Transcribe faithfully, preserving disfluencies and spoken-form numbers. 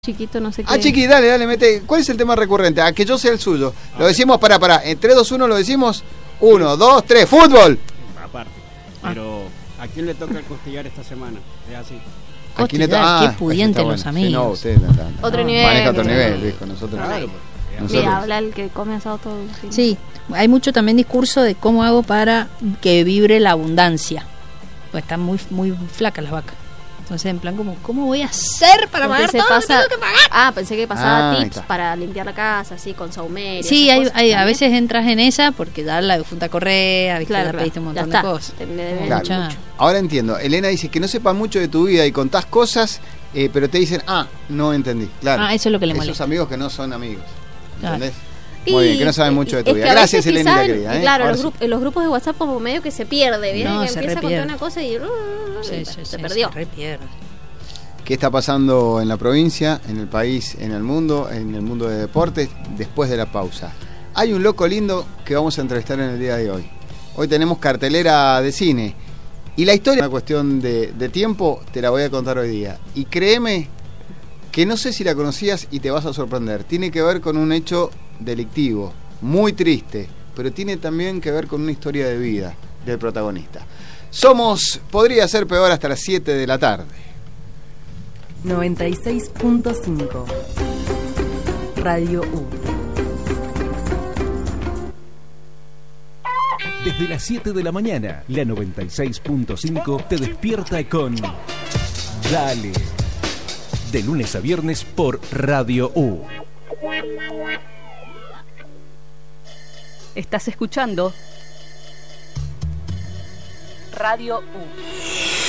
Chiquito, no sé qué. Ah, Chiqui, dale, dale, mete. ¿Cuál es el tema recurrente? A que yo sea el suyo. Lo decimos, pará, pará. En tres, dos, uno lo decimos. uno, dos, tres, ¡fútbol! Aparte. Pero, ¿a quién le toca costillar esta semana? Es así. ¿A quién le Costillar, toca? qué Ah, pudientes está los bueno. amigos. Sí, no, usted no, no, no. Otro No, nivel. Maneja otro Otro nivel, nivel. Luis, con nosotros. Claro. Nosotros. Mira, habla el que come asado todo el fin. Sí, hay mucho también discurso de cómo hago para que vibre la abundancia. Pues están muy muy flacas las vacas. Entonces, en plan, como, ¿cómo voy a hacer para pagar Entonces todo lo que pasa- tengo que pagar? Ah, pensé que pasaba Ah, ahí tips está. para limpiar la casa, así, con saumerio. Sí, esas hay, cosas hay- a también. veces entras en esa porque ya la difunta Correa, viste, Claro, ya claro, pediste un ya montón de está. cosas. Te- le deben Claro. Mucha- mucho. Ahora entiendo. Elena dice que no sepa mucho de tu vida y contás cosas, eh, pero te dicen, ah, no entendí. Claro. Ah, eso es lo que le Esos molesta. amigos que no son amigos. Claro. ¿Entendés? Y- Muy bien, que no saben mucho de tu es vida. que a Gracias, veces Elenita quizás, querida. ¿eh? Claro, Ahora los, sí. grup- en los grupos de WhatsApp como medio que se pierde, ¿viste? No, que se empieza a contar repierde. una cosa y, Sí, y sí, se sí, perdió. se repierde. ¿Qué está pasando en la provincia, en el país, en el mundo, en el mundo de deportes, después de la pausa? Hay un loco lindo que vamos a entrevistar en el día de hoy. Hoy tenemos cartelera de cine. Y la historia, una cuestión de, de tiempo, te la voy a contar hoy día. Y créeme que no sé si la conocías y te vas a sorprender. Tiene que ver con un hecho delictivo, muy triste, pero tiene también que ver con una historia de vida del protagonista. Somos, podría ser peor, hasta las siete de la tarde. noventa y seis punto cinco Radio U. Desde las siete de la mañana, la noventa y seis punto cinco te despierta con Dale. De lunes a viernes por Radio U. Estás escuchando Radio U.